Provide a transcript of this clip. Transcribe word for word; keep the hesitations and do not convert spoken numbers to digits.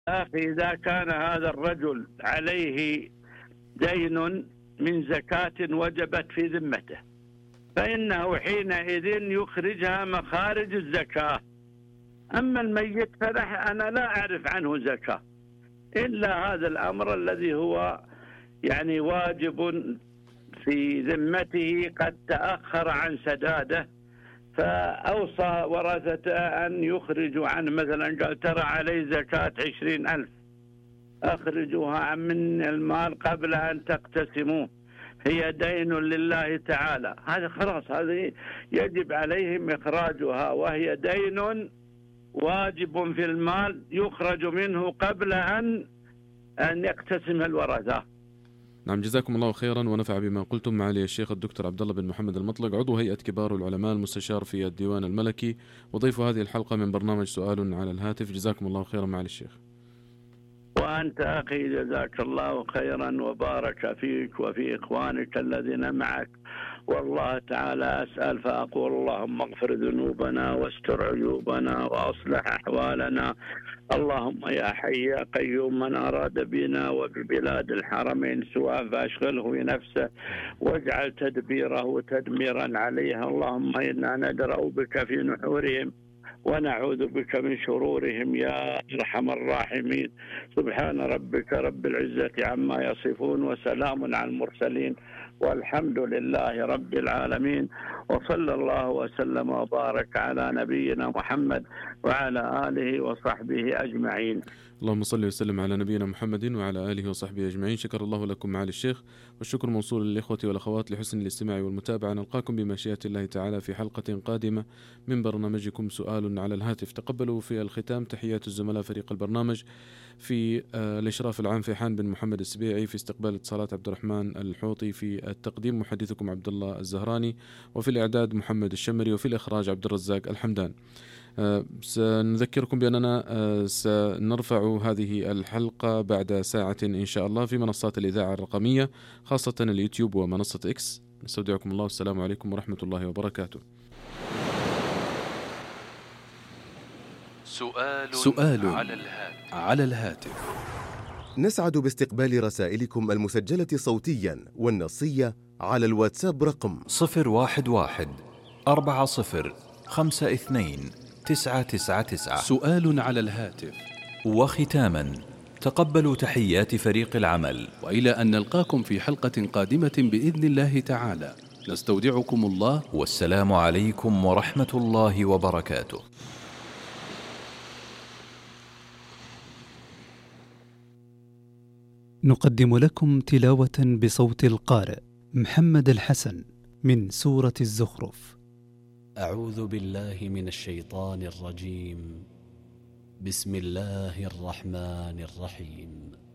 أخي إذا كان هذا الرجل عليه دين من زكاة وجبت في ذمته فإنه حينئذ يخرجها مخارج الزكاة. أما الميت فأنا لا أعرف عنه زكاة إلا هذا الأمر الذي هو يعني واجب في ذمته قد تأخر عن سداده، فأوصى ورثته أن يخرجوا عنه، مثلا قال ترى علي زكاة عشرين ألف أخرجوها من المال قبل أن تقتسموه، هي دين لله تعالى. هذا خلاص، هذه يجب عليهم إخراجها، وهي دين واجب في المال يخرج منه قبل أن أن يقتسم الورثة. نعم، جزاكم الله خيرا ونفع بما قلتم. معالي الشيخ الدكتور عبد الله بن محمد المطلق، عضو هيئة كبار العلماء، المستشار في الديوان الملكي، وضيف هذه الحلقة من برنامج سؤال على الهاتف. جزاكم الله خيرا معالي الشيخ. وأنت أخي جزاك الله خيرا وبارك فيك وفي إخوانك الذين معك. والله تعالى أسأل فأقول اللهم اغفر ذنوبنا واستر عيوبنا وأصلح أحوالنا. اللهم يا حي يا قيوم، من أراد بنا وببلاد الحرمين سوءا فأشغله بنفسه واجعل تدبيره تدميرا عليها. اللهم إنا ندرأ بك في نحورهم ونعوذ بك من شرورهم يا أرحم الراحمين. سبحان ربك رب العزة عما يصفون وسلام على المرسلين والحمد لله رب العالمين، وصلى الله وسلم وبارك على نبينا محمد وعلى آله وصحبه أجمعين. اللهم صل وسلم على نبينا محمد وعلى آله وصحبه أجمعين. شكر الله لكم معالي الشيخ، والشكر موصول للإخوة والأخوات لحسن الاستماع والمتابعة. نلقاكم بمشيئة الله تعالى في حلقة قادمة من برنامجكم سؤال على الهاتف. تقبلوا في الختام تحيات الزملاء فريق البرنامج، في الإشراف العام فيحان بن محمد السبيعي، في استقبال اتصالات عبد الرحمن الحوطي، في التقديم محدثكم عبد الله الزهراني، وفي الإعداد محمد الشمري، وفي الإخراج عبد الرزاق الحمدان. أه سنذكركم بأننا أه سنرفع هذه الحلقة بعد ساعة إن شاء الله في منصات الإذاعة الرقمية، خاصة اليوتيوب ومنصة إكس. نستودعكم الله، والسلام عليكم ورحمة الله وبركاته. سؤال, سؤال على الهاتف. على الهاتف. نسعد باستقبال رسائلكم المسجلة صوتيا والنصية على الواتساب رقم صفر واحد واحد أربعة صفر خمسة اثنين تسعة تسعة تسعة. سؤال على الهاتف. وختاما، تقبلوا تحيات فريق العمل، وإلى أن نلقاكم في حلقة قادمة بإذن الله تعالى، نستودعكم الله، والسلام عليكم ورحمة الله وبركاته. نقدم لكم تلاوة بصوت القارئ محمد الحسن من سورة الزخرف. أعوذ بالله من الشيطان الرجيم. بسم الله الرحمن الرحيم.